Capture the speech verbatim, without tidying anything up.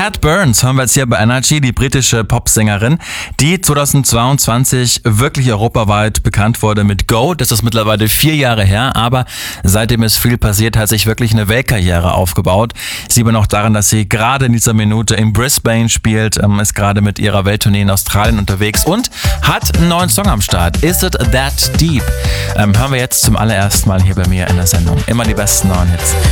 Cat Burns hören wir jetzt hier bei Energy, die britische Popsängerin, die zweitausendzweiundzwanzig wirklich europaweit bekannt wurde mit Go. Das ist mittlerweile vier Jahre her, aber seitdem ist viel passiert, hat sich wirklich eine Weltkarriere aufgebaut. Sieht man auch daran, dass sie gerade in dieser Minute in Brisbane spielt, ist gerade mit ihrer Welttournee in Australien unterwegs und hat einen neuen Song am Start. Is It That Deep? Ähm, hören wir jetzt zum allerersten Mal hier bei mir in der Sendung. Immer die besten neuen Hits.